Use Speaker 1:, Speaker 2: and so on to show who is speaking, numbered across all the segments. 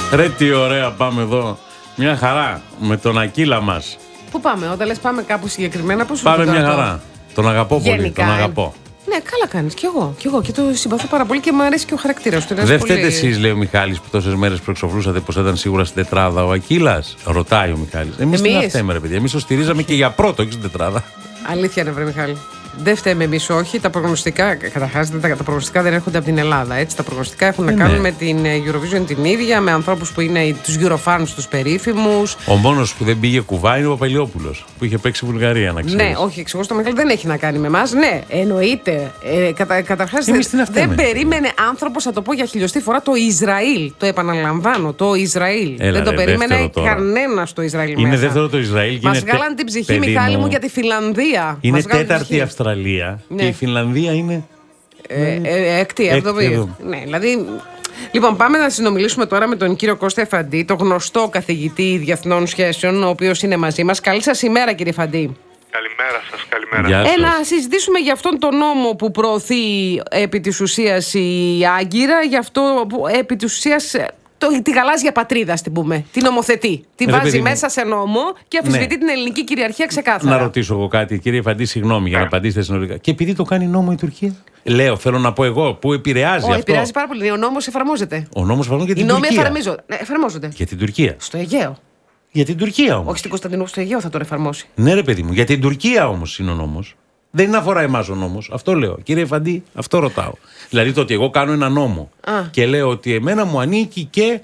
Speaker 1: Ρε τι ωραία πάμε εδώ. Μια χαρά με τον Ακύλα μας.
Speaker 2: Πού πάμε, όταν λες πάμε κάπου συγκεκριμένα, πώς
Speaker 1: πάμε μια χαρά. Τον αγαπώ πολύ, τον αγαπώ.
Speaker 2: Ναι, καλά κάνεις. Κι εγώ. Και το συμπαθώ πάρα πολύ και μου αρέσει και ο χαρακτήρας του.
Speaker 1: Δεν φταίτε εσείς, λέει ο Μιχάλης, που τόσες μέρες προεξοφλούσατε πως ήταν σίγουρα στην τετράδα ο Ακύλας. Ρωτάει ο Μιχάλης. Εμείς τι να φταίμε, ρε παιδιά. Εμείς το στηρίζαμε και για πρώτο, όχι στην τετράδα.
Speaker 2: Αλήθεια είναι, βρε Μιχάλη. Δεν φταίμε εμείς, όχι. Τα προγνωστικά, καταρχάς, τα προγνωστικά δεν έρχονται από την Ελλάδα. Έτσι. Τα προγνωστικά έχουν να κάνουν με την Eurovision την ίδια, με ανθρώπους που είναι τους Eurofans, τους περίφημους.
Speaker 1: Ο μόνος που δεν πήγε κουβά είναι ο Παπαλιόπουλος, που είχε παίξει Βουλγαρία, να ξέρεις.
Speaker 2: Ναι, όχι, εξηγώ στο Μιχάλη, δεν έχει να κάνει με εμάς. Ναι, εννοείται. Καταρχάς, δεν περίμενε άνθρωπος, θα το πω για χιλιοστή φορά, το Ισραήλ. Το επαναλαμβάνω, το Ισραήλ. Δεν το περίμενε κανένας το Ισραήλ.
Speaker 1: Είναι μέσα. Δεύτερο το Ισραήλ.
Speaker 2: Μας βγάλαν την ψυχή, Μιχάλη μου, για τη Φιλανδία.
Speaker 1: Είναι τέταρτη η Αυστραλία. Ναι. Και η Φινλανδία είναι.
Speaker 2: Έκτη, εβδομάδα. Ναι, δηλαδή. Λοιπόν, πάμε να συνομιλήσουμε τώρα με τον κύριο Κώστα Εφαντή, το γνωστό καθηγητή διεθνών σχέσεων, ο οποίος είναι μαζί μας. Καλή σας ημέρα, κύριε Εφαντή.
Speaker 3: Καλημέρα σας, καλημέρα.
Speaker 2: Να συζητήσουμε για αυτόν τον νόμο που προωθεί επί της ουσίας η Άγκυρα, για αυτό που επί της ουσίας. Τη γαλάζια πατρίδα, την πούμε. Την νομοθετεί. Την βάζει μέσα σε νόμο και αμφισβητεί την ελληνική κυριαρχία ξεκάθαρα.
Speaker 1: Να ρωτήσω εγώ κάτι, κύριε Εφαντή, συγγνώμη για να απαντήσετε συνολικά. Και επειδή το κάνει νόμο η Τουρκία. Λέω, θέλω να πω εγώ, που επηρεάζει αυτό.
Speaker 2: Επηρεάζει πάρα πολύ. Ο νόμος εφαρμόζεται.
Speaker 1: Ο νόμος εφαρμόζεται για την Τουρκία.
Speaker 2: Οι νόμοι εφαρμόζονται.
Speaker 1: Για την Τουρκία.
Speaker 2: Στο Αιγαίο.
Speaker 1: Για την Τουρκία όμως.
Speaker 2: Όχι στην Κωνσταντινούπολη, στο Αιγαίο θα τον εφαρμόσει.
Speaker 1: Ναι, ρε παιδί μου, για την Τουρκία όμως είναι ο νόμος. Δεν αφορά εμάς ο νόμος. Αυτό λέω. Κύριε Εφαντή, αυτό ρωτάω. Δηλαδή το ότι εγώ κάνω ένα νόμο και λέω ότι εμένα μου ανήκει και.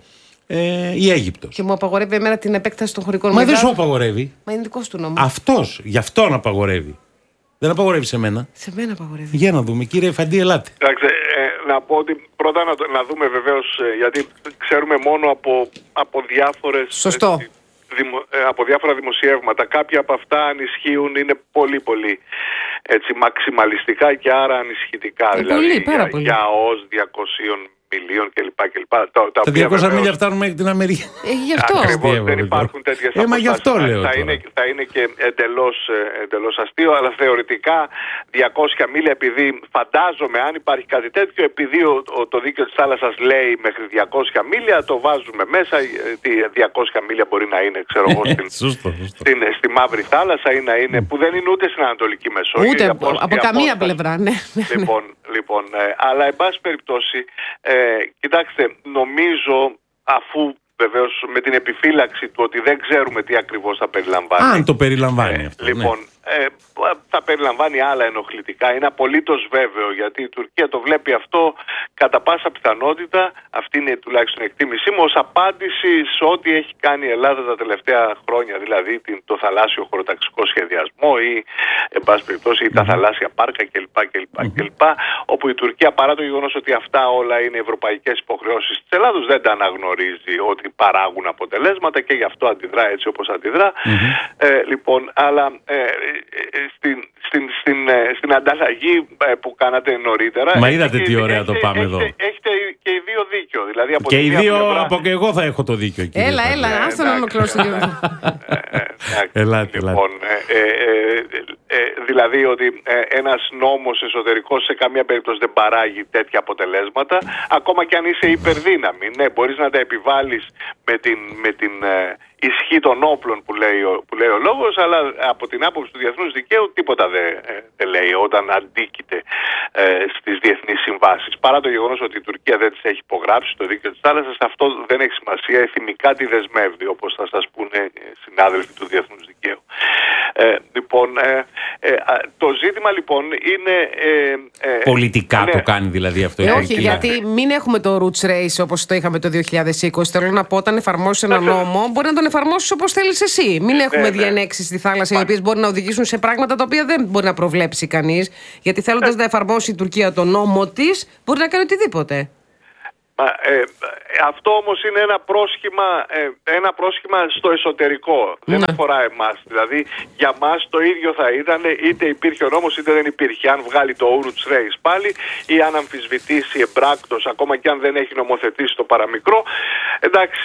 Speaker 1: Η Αίγυπτος.
Speaker 2: Και μου απαγορεύει εμένα την επέκταση των χωρικών.
Speaker 1: Μα δεν σου απαγορεύει.
Speaker 2: Μα είναι δικός του νόμος.
Speaker 1: Αυτός, γι' αυτόν απαγορεύει. Δεν απαγορεύει σε μένα.
Speaker 2: Σε μένα απαγορεύει.
Speaker 1: Για να δούμε, κύριε Εφαντή, ελάτε.
Speaker 3: Εντάξει, να πω ότι πρώτα να δούμε βεβαίως, γιατί ξέρουμε μόνο από διάφορες.
Speaker 2: Σωστό.
Speaker 3: Από διάφορα δημοσιεύματα. Κάποια από αυτά αν ισχύουν είναι πολύ πολύ μαξιμαλιστικά και άρα ανισχυτικά.
Speaker 2: Δηλαδή
Speaker 3: πολύ. Για ως 200 μιλίων κλπ.
Speaker 1: Τα 200 μίλια φτάνουν μέχρι την Αμερική.
Speaker 2: Γι' αυτό.
Speaker 3: Ακριβώς, δεν υπάρχουν τέτοιες αποστάσεις.
Speaker 1: Γι' αυτό λέω.
Speaker 3: Θα είναι και εντελώς αστείο, αλλά θεωρητικά 200 μίλια, επειδή φαντάζομαι, αν υπάρχει κάτι τέτοιο, επειδή το δίκαιο της θάλασσας λέει μέχρι 200 μίλια, το βάζουμε μέσα. 200 μίλια μπορεί να είναι, ξέρω εγώ, στη Μαύρη Θάλασσα ή να είναι, που δεν είναι ούτε στην Ανατολική Μεσόγειο.
Speaker 2: Ούτε από καμία πλευρά, ναι.
Speaker 3: Λοιπόν, αλλά εν πάση περιπτώσει, κοιτάξτε, νομίζω, αφού βεβαίως με την επιφύλαξη του ότι δεν ξέρουμε τι ακριβώς θα περιλαμβάνει.
Speaker 1: Αν το περιλαμβάνει αυτό.
Speaker 3: Λοιπόν, θα περιλαμβάνει άλλα ενοχλητικά. Είναι απολύτως βέβαιο, γιατί η Τουρκία το βλέπει αυτό κατά πάσα πιθανότητα, αυτή είναι τουλάχιστον η εκτίμησή μου, ως απάντηση σε ό,τι έχει κάνει η Ελλάδα τα τελευταία χρόνια, δηλαδή το θαλάσσιο χωροταξικό σχεδιασμό ή, εν πάση περιπτώσει, τα θαλάσσια πάρκα κλπ. Όπου η Τουρκία, παρά το γεγονός ότι αυτά όλα είναι ευρωπαϊκές υποχρεώσεις της Ελλάδος, δεν τα αναγνωρίζει ότι παράγουν αποτελέσματα και γι' αυτό αντιδρά έτσι όπως αντιδρά. Λοιπόν, αλλά στην ανταλλαγή που κάνατε νωρίτερα.
Speaker 1: Μα είδατε τι ωραία το πάμε εδώ.
Speaker 3: Έχετε και οι δύο δίκιο. Δηλαδή από
Speaker 1: και οι δύο, από και εγώ θα έχω το δίκιο.
Speaker 2: Έλα, άστο να ολοκληρώσω.
Speaker 1: Ελάτε.
Speaker 3: Λοιπόν, δηλαδή ότι ένας νόμος εσωτερικός σε καμία περίπτωση δεν παράγει τέτοια αποτελέσματα, ακόμα και αν είσαι υπερδύναμη. Ναι, μπορείς να τα επιβάλλεις με την ισχύ των όπλων που λέει ο λόγος, αλλά από την άποψη του διεθνούς δικαίου τίποτα δεν λέει όταν αντίκειται στις διεθνείς συμβάσεις. Παρά το γεγονός ότι η Τουρκία δεν τις έχει υπογράψει το δίκαιο της θάλασσας, αυτό δεν έχει σημασία. Εθιμικά τη δεσμεύει, όπως θα σας πούνε συνάδελφοι του διεθνούς δικαίου. Λοιπόν, το ζήτημα λοιπόν είναι.
Speaker 1: Πολιτικά το κάνει δηλαδή αυτό.
Speaker 2: Όχι, γιατί μην έχουμε το roots race όπως το είχαμε το 2020. Θέλω να πω, όταν εφαρμόσεις ένα νόμο, μπορεί να τον εφαρμόσεις όπως θέλεις εσύ. Μην έχουμε διενέξεις στη θάλασσα, οι οποίες μπορεί να οδηγήσουν σε πράγματα τα οποία δεν μπορεί να προβλέψει κανείς. Γιατί θέλοντας να εφαρμόσει η Τουρκία το νόμο της, μπορεί να κάνει οτιδήποτε.
Speaker 3: Αυτό όμως είναι ένα πρόσχημα στο εσωτερικό. Δεν αφορά εμάς. Δηλαδή για μας το ίδιο θα ήταν είτε υπήρχε ο νόμος είτε δεν υπήρχε. Αν βγάλει το Roots Race πάλι ή αν αμφισβητήσει εμπράκτος, ακόμα και αν δεν έχει νομοθετήσει το παραμικρό, Εντάξει,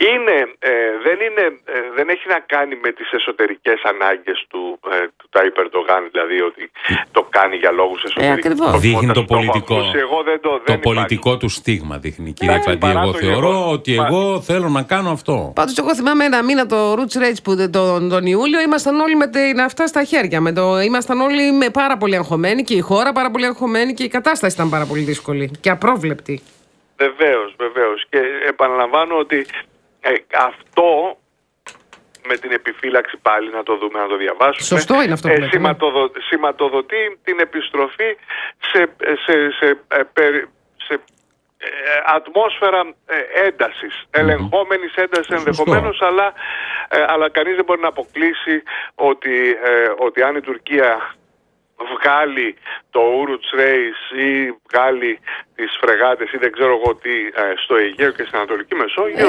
Speaker 3: δεν έχει να κάνει με τις εσωτερικές ανάγκες του Τάιπ Ερντογάν, δηλαδή ότι το κάνει για λόγους εσωτερικούς.
Speaker 1: Δείχνει το πολιτικό του στίγμα, δείχνει, κύριε Φαντή. Εγώ θεωρώ ότι εγώ θέλω να κάνω αυτό.
Speaker 2: Πάντως εγώ θυμάμαι ένα μήνα το Roots Rage που τον Ιούλιο ήμασταν όλοι με την αυτά στα χέρια. Ήμασταν όλοι πάρα πολύ αγχωμένοι και η χώρα πάρα πολύ αγχωμένη και η κατάσταση ήταν πάρα πολύ δύσκολη και απρόβλεπτη.
Speaker 3: Βεβαίως. Και επαναλαμβάνω ότι αυτό, με την επιφύλαξη πάλι να το δούμε, να το διαβάσουμε.
Speaker 2: Σωστό είναι αυτό που λέτε.
Speaker 3: Σηματοδοτεί την επιστροφή σε ατμόσφαιρα έντασης, ελεγχόμενης έντασης ενδεχομένως, αλλά κανείς δεν μπορεί να αποκλείσει ότι αν η Τουρκία βγάλει το Roots Race ή βγάλει τις φρεγάτες ή δεν ξέρω εγώ τι στο Αιγαίο και στην Ανατολική Μεσόγειο,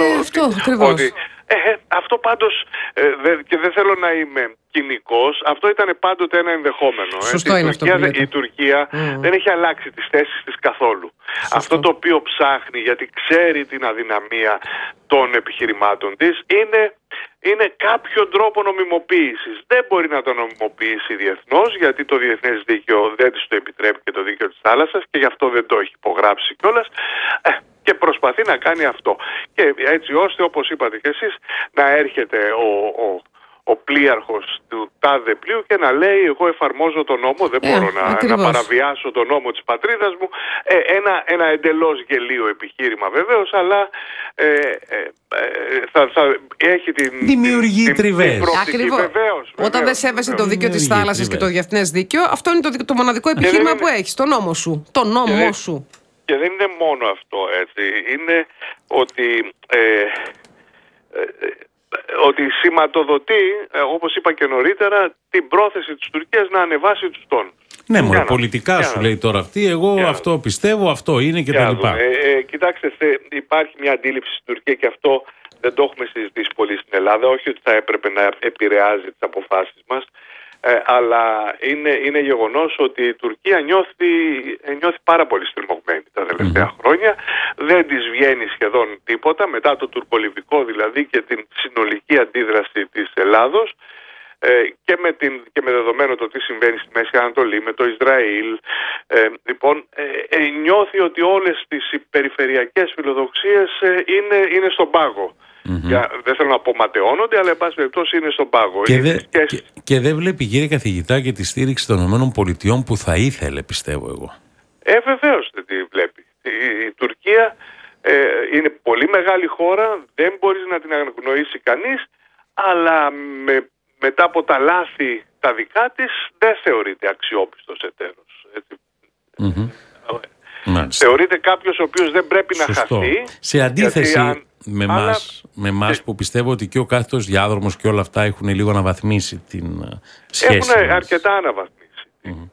Speaker 3: αυτό πάντως, και δεν θέλω να είμαι κοινικός, αυτό ήταν πάντοτε ένα ενδεχόμενο.
Speaker 2: Σωστό είναι αυτό που λέτε.
Speaker 3: Η Τουρκία δεν έχει αλλάξει τις θέσεις της καθόλου. Σωστό. Αυτό το οποίο ψάχνει, γιατί ξέρει την αδυναμία των επιχειρημάτων της, είναι κάποιο τρόπο νομιμοποίησης. Δεν μπορεί να το νομιμοποιήσει διεθνώς, γιατί το διεθνές δίκαιο δεν της το επιτρέπει και το δίκαιο της θάλασσας, και γι' αυτό δεν το έχει υπογράψει κιόλας. Και προσπαθεί να κάνει αυτό. Και έτσι ώστε, όπως είπατε και εσείς, να έρχεται ο πλοίαρχος του τάδε πλοίου και να λέει εγώ εφαρμόζω τον νόμο, δεν μπορώ να παραβιάσω τον νόμο της πατρίδας μου. Ένα εντελώς γελίο επιχείρημα βεβαίως, αλλά θα έχει
Speaker 2: δημιουργεί
Speaker 1: τριβές.
Speaker 2: Ακριβώς. Όταν δεν σέβεσαι το δίκαιο της θάλασσας και το διεθνές δίκαιο, αυτό είναι το μοναδικό επιχείρημα που έχεις, το νόμο σου. Το νόμο σου.
Speaker 3: Και δεν είναι μόνο αυτό, έτσι. Είναι ότι σηματοδοτεί, όπως είπα και νωρίτερα, την πρόθεση της Τουρκίας να ανεβάσει τους τόνους.
Speaker 1: Ναι, μόνο πολιτικά σου λέει τώρα αυτή, εγώ αυτό πιστεύω, αυτό είναι και τα λοιπά.
Speaker 3: Κοιτάξτε, υπάρχει μια αντίληψη στην Τουρκία και αυτό δεν το έχουμε συζητήσει πολύ στην Ελλάδα, όχι ότι θα έπρεπε να επηρεάζει τις αποφάσεις μας, αλλά είναι γεγονός ότι η Τουρκία νιώθει πάρα πολύ στριμωγμένη τα τελευταία χρόνια. Δεν της βγαίνει σχεδόν τίποτα μετά το τουρκολιβικό δηλαδή και την συνολική αντίδραση της Ελλάδος, και με δεδομένο το τι συμβαίνει στη Μέση Ανατολή, με το Ισραήλ. Λοιπόν, νιώθει ότι όλες τις περιφερειακές φιλοδοξίες είναι στον πάγο. Δεν θέλω να πω ματαιώνονται, αλλά εν πάση περιπτώσει είναι στον πάγο.
Speaker 1: Και δεν βλέπει, κύριε καθηγητά, και τη στήριξη των ΗΠΑ που θα ήθελε, πιστεύω εγώ.
Speaker 3: Βεβαίως δεν τη βλέπει. Η Τουρκία είναι πολύ μεγάλη χώρα, δεν μπορεί να την αναγνωρίσει κανείς, αλλά μετά από τα λάθη τα δικά της δεν θεωρείται αξιόπιστος εταίρος. Θεωρείται κάποιος ο οποίος δεν πρέπει να χαθεί.
Speaker 1: Σε αντίθεση με εμάς που πιστεύω ότι και ο κάθετος διάδρομος και όλα αυτά έχουν λίγο αναβαθμίσει την σχέση.
Speaker 3: Έχουν αρκετά αναβαθμίσει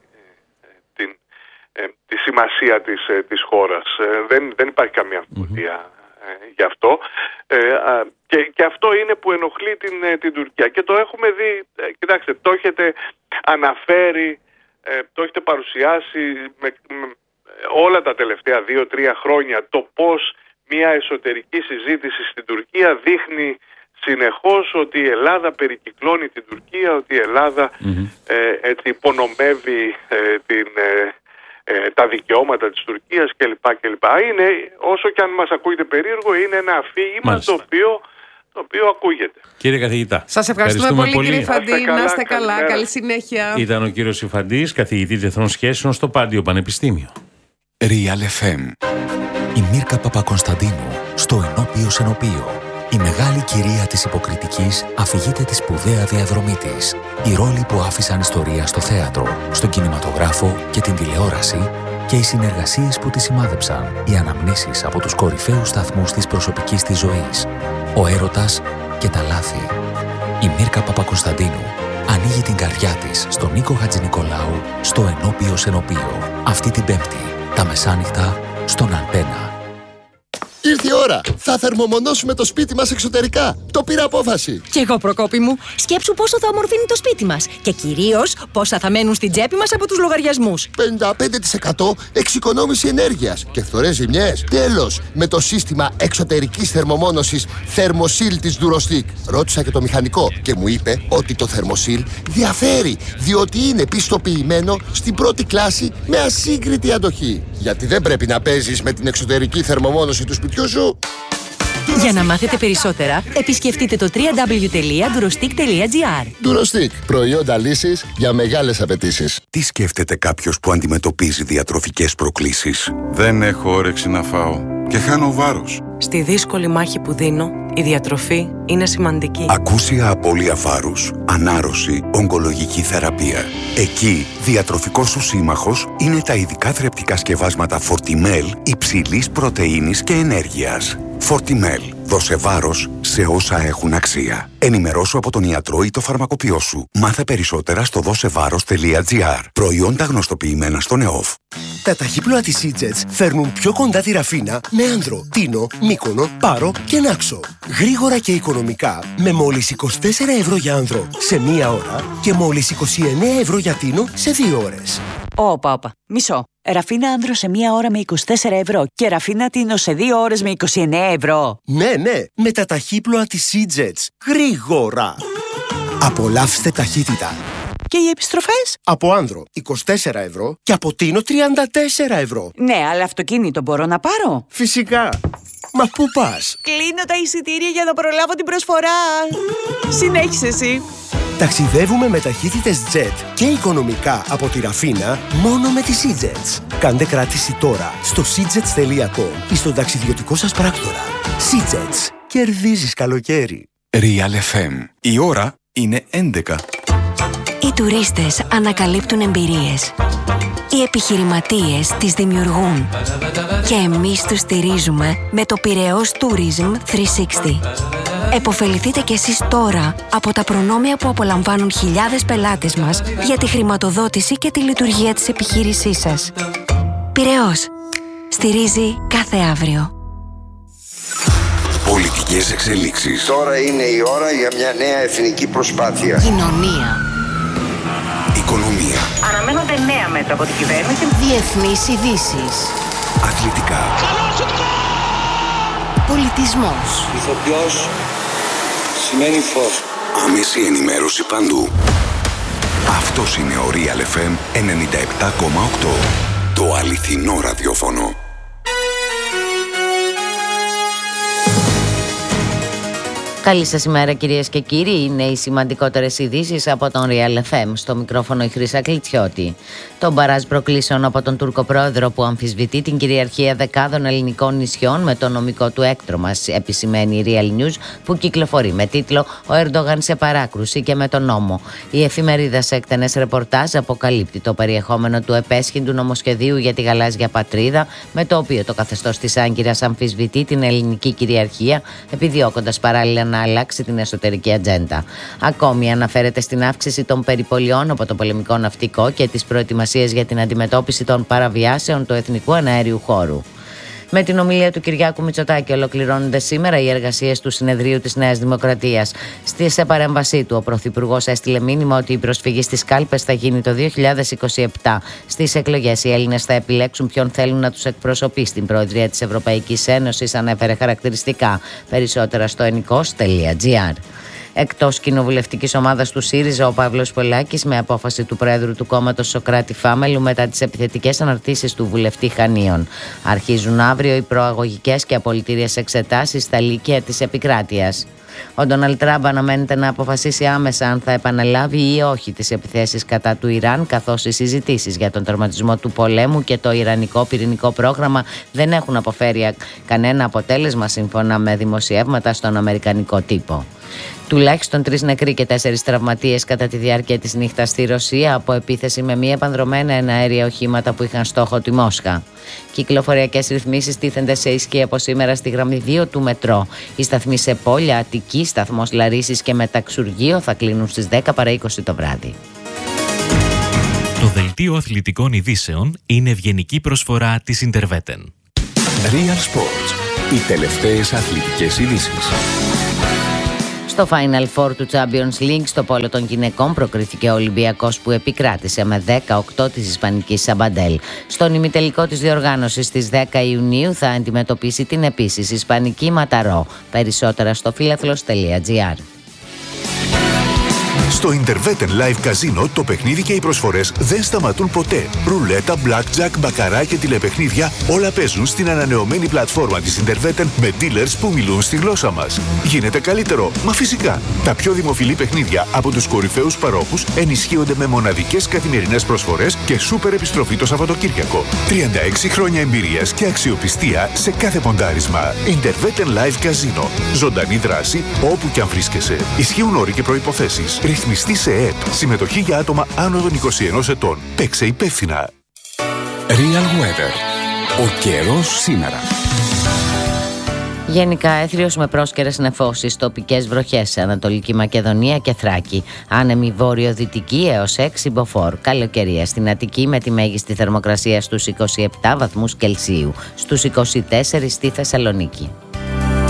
Speaker 3: τη σημασία της χώρας. Δεν υπάρχει καμία αμφιβολία γι' αυτό. Και αυτό είναι που ενοχλεί την Τουρκία. Και το έχουμε δει, κοιτάξτε, το έχετε αναφέρει, το έχετε παρουσιάσει με όλα τα τελευταία 2-3 χρόνια, το πώς μια εσωτερική συζήτηση στην Τουρκία δείχνει συνεχώς ότι η Ελλάδα περικυκλώνει την Τουρκία, ότι η Ελλάδα έτσι υπονομεύει τα δικαιώματα της Τουρκίας κλπ. Είναι, όσο και αν μας ακούγεται περίεργο, είναι ένα αφήγημα το οποίο ακούγεται.
Speaker 1: Κύριε καθηγητά,
Speaker 2: σας ευχαριστούμε πολύ, κύριε Φαντή. Να είστε καλά, καλή συνέχεια.
Speaker 1: Ήταν ο κύριος Ιφαντής, καθηγητής Διεθνών Σχέσεων στο Πάντιο Πανεπιστήμιο.
Speaker 4: Real FM. Η Μίρκα Παπακωνσταντίνου στο Ενώπιος Ενωπείο. Η μεγάλη κυρία της υποκριτικής αφηγείται τη σπουδαία διαδρομή της. Οι ρόλοι που άφησαν ιστορία στο θέατρο, στον κινηματογράφο και την τηλεόραση και οι συνεργασίες που τη σημάδεψαν, οι αναμνήσεις από τους κορυφαίους σταθμούς της προσωπικής της ζωής, ο έρωτας και τα λάθη. Η Μίρκα Παπακωνσταντίνου ανοίγει την καρδιά της στον Νίκο Χατζηνικολάου στο Ενώπιος Ενωπείο. Αυτή την Πέμπτη, τα μεσάνυχτα, στον Αντένα.
Speaker 5: Ήρθε η ώρα. Θα θερμομονώσουμε το σπίτι μας εξωτερικά. Το πήρα απόφαση.
Speaker 6: Κι εγώ, Προκόπη μου. Σκέψου πόσο θα ομορφύνει το σπίτι μας. Και κυρίως πόσα θα μένουν στην τσέπη μας από τους λογαριασμούς.
Speaker 5: 55% εξοικονόμηση ενέργειας και φθορές ζημιές. Τέλος, με το σύστημα εξωτερικής θερμομόνωσης Thermosil της Durostic. Ρώτησα και το μηχανικό και μου είπε ότι το Thermosil διαφέρει, διότι είναι πιστοποιημένο στην πρώτη κλάση με ασύγκριτη αντοχή. Γιατί δεν πρέπει να παίζεις με την εξωτερική θερμομόνωση του σπιτιού σου.
Speaker 6: Για να μάθετε περισσότερα, επισκεφτείτε το www.durostic.gr.
Speaker 5: Durostic. Προϊόντα λύσης για μεγάλες απαιτήσεις.
Speaker 7: Τι σκέφτεται κάποιος που αντιμετωπίζει διατροφικές προκλήσεις? Δεν έχω όρεξη να φάω και χάνω βάρος.
Speaker 8: Στη δύσκολη μάχη που δίνω, η διατροφή είναι σημαντική.
Speaker 7: Ακούσια απώλεια βάρους, ανάρρωση, ογκολογική θεραπεία. Εκεί, διατροφικός σου σύμμαχος είναι τα ειδικά θρεπτικά σκευάσματα Fortimel υψηλής πρωτεΐνης και ενέργειας. Fortimel. Δώσε βάρος σε όσα έχουν αξία. Ενημερώσου από τον ιατρό ή το φαρμακοποιό σου. Μάθε περισσότερα στο δώσεβάρος.gr. Προϊόντα γνωστοποιημένα στον ΕΟΦ.
Speaker 9: Τα ταχύπλοα της Seajets φέρνουν πιο κοντά τη Ραφίνα με Άνδρο, Τίνο, Μύκονο, Πάρο και Νάξο. Γρήγορα και οικονομικά με μόλις 24 ευρώ για Άνδρο σε 1 ώρα και μόλις 29 ευρώ για Τίνο σε 2 ώρες.
Speaker 10: Όπα. Μισό. Ραφίνα Άνδρο σε 1 ώρα με 24 ευρώ και Ραφίνα Τίνο σε 2 ώρες με 29 ευρώ.
Speaker 9: Ναι, με τα ταχύπλοα της Seajets. Γρήγορα. Απολαύστε ταχύτητα.
Speaker 10: Και οι επιστροφές?
Speaker 9: Από Άνδρο 24 ευρώ και από Τίνο 34 ευρώ.
Speaker 10: Ναι, αλλά αυτοκίνητο μπορώ να πάρω?
Speaker 9: Φυσικά. Μα πού πας?
Speaker 10: Κλείνω τα εισιτήρια για να προλάβω την προσφορά. Συνέχισε εσύ.
Speaker 9: Ταξιδεύουμε με ταχύτητες jet και οικονομικά από τη Ραφίνα μόνο με τη Seajets. Κάντε κράτηση τώρα στο seajets.com ή στον ταξιδιωτικό σας πράκτορα. Seajets. Κερδίζεις καλοκαίρι.
Speaker 7: Real FM. Η ώρα είναι 11.
Speaker 11: Οι τουρίστες ανακαλύπτουν εμπειρίες. Οι επιχειρηματίες τις δημιουργούν. Και εμείς τους στηρίζουμε με το Πειραιώς Tourism 360. Εποφεληθείτε κι εσείς τώρα από τα προνόμια που απολαμβάνουν χιλιάδες πελάτες μας για τη χρηματοδότηση και τη λειτουργία της επιχείρησής σας. Πειραιώς. Στηρίζει κάθε αύριο.
Speaker 7: Πολιτικές εξελίξεις.
Speaker 12: Τώρα είναι η ώρα για μια νέα εθνική προσπάθεια.
Speaker 11: Κοινωνία.
Speaker 7: Οικονομία.
Speaker 13: Αναμένονται νέα μέτρα από την κυβέρνηση.
Speaker 11: Διεθνείς ειδήσεις.
Speaker 7: Αθλητικά.
Speaker 11: Πολιτισμός.
Speaker 12: Ηθοποιός σημαίνει φως.
Speaker 7: Άμεση ενημέρωση παντού. Αυτός είναι ο Real FM 97,8. Το αληθινό ραδιόφωνο.
Speaker 14: Καλή σας ημέρα κυρίες και κύριοι, είναι οι σημαντικότερες ειδήσεις από τον Real FM. Στο μικρόφωνο η Χρύσα Κλιτσιώτη. Το μπαράζ προκλήσεων από τον Τούρκο πρόεδρο που αμφισβητεί την κυριαρχία δεκάδων ελληνικών νησιών με το νομικό του έκτρωμα, επισημαίνει η Real News που κυκλοφορεί με τίτλο «Ο Ερντογάν σε παράκρουση και με τον νόμο». Η εφημερίδα σε εκτενές ρεπορτάζ αποκαλύπτει το περιεχόμενο του επέσχυντου νομοσχεδίου για τη γαλάζια πατρίδα, με το οποίο το καθεστώς της Άγκυρας αμφισβητεί την ελληνική κυριαρχία, επιδιώκοντας παράλληλα να αλλάξει την εσωτερική ατζέντα. Ακόμη αναφέρεται στην αύξηση των περιπολιών από το πολεμικό ναυτικό και τις προετοιμασίες για την αντιμετώπιση των παραβιάσεων του εθνικού εναέριου χώρου. Με την ομιλία του Κυριάκου Μητσοτάκη ολοκληρώνονται σήμερα οι εργασίες του Συνεδρίου της Νέας Δημοκρατίας. Σε παρέμβασή του, ο Πρωθυπουργός έστειλε μήνυμα ότι η προσφυγή στις κάλπες θα γίνει το 2027. Στις εκλογές οι Έλληνες θα επιλέξουν ποιον θέλουν να τους εκπροσωπεί στην Προεδρία της Ευρωπαϊκής Ένωσης, ανέφερε χαρακτηριστικά. Περισσότερα στο ennikos.gr. Εκτός κοινοβουλευτικής ομάδας του ΣΥΡΙΖΑ, ο Παύλος Πολάκης, με απόφαση του Πρόεδρου του κόμματος Σωκράτη Φάμελου μετά τις επιθετικές αναρτήσεις του βουλευτή Χανίων. Αρχίζουν αύριο οι προαγωγικές και απολυτήριες εξετάσεις στα λύκεια της επικράτειας. Ο Ντόναλντ Τραμπ αναμένεται να αποφασίσει άμεσα αν θα επαναλάβει ή όχι τις επιθέσεις κατά του Ιράν, καθώς οι συζητήσεις για τον τερματισμό του πολέμου και το ιρανικό πυρηνικό πρόγραμμα δεν έχουν αποφέρει κανένα αποτέλεσμα, σύμφωνα με δημοσιεύματα στον αμερικανικό τύπο. Τουλάχιστον 3 νεκροί και 4 τραυματίες κατά τη διάρκεια της νύχτας στη Ρωσία από επίθεση με μη επανδρομένα εναέρια οχήματα που είχαν στόχο τη Μόσχα. Κυκλοφοριακές ρυθμίσεις τίθενται σε ισχύ από σήμερα στη γραμμή 2 του μετρό. Οι σταθμοί σε Πόλια, Αττική, σταθμός Λαρίσης και Μεταξουργείο θα κλείνουν στις 10 παρά 20 το βράδυ.
Speaker 15: Το δελτίο αθλητικών ειδήσεων είναι ευγενική προσφορά της Interveten.
Speaker 4: Real Sports. Οι τελευταίες αθλητικές ειδήσεις.
Speaker 14: Στο Final Four του Champions League στο πόλο των γυναικών προκρίθηκε ο Ολυμπιακός, που επικράτησε με 18 της Ισπανικής Σαμπαντέλ. Στον ημιτελικό της διοργάνωσης στις 10 Ιουνίου θα αντιμετωπίσει την επίσης Ισπανική Ματαρό. Περισσότερα στο φιλαθλος.gr.
Speaker 16: Στο Interveten Live Casino το παιχνίδι και οι προσφορές δεν σταματούν ποτέ. Ρουλέτα, blackjack, μπακαρά και τηλεπαιχνίδια όλα παίζουν στην ανανεωμένη πλατφόρμα της Interveten με dealers που μιλούν στη γλώσσα μας. Γίνεται καλύτερο, μα φυσικά. Τα πιο δημοφιλή παιχνίδια από τους κορυφαίους παρόχους ενισχύονται με μοναδικές καθημερινές προσφορές και σούπερ επιστροφή το Σαββατοκύριακο. 36 χρόνια εμπειρίας και αξιοπιστία σε κάθε ποντάρισμα. Interveten Live Casino. Ζωντανή δράση όπου και αν βρίσκεσαι. Ισχύουν όροι και προϋποθέσεις. Ρυθμιστή σε ΕΕΠ. Συμμετοχή για άτομα άνω των 21 ετών. Παίξε υπεύθυνα.
Speaker 4: Real Weather. Ο καιρός σήμερα.
Speaker 14: Γενικά έθριος με πρόσκαιρες νεφώσεις, τοπικές βροχές σε Ανατολική Μακεδονία και Θράκη. Άνεμη βόρειο-δυτική έως 6 μποφόρ. Καλοκαιρία στην Αττική με τη μέγιστη θερμοκρασία στους 27 βαθμούς Κελσίου. Στους 24 στη Θεσσαλονίκη.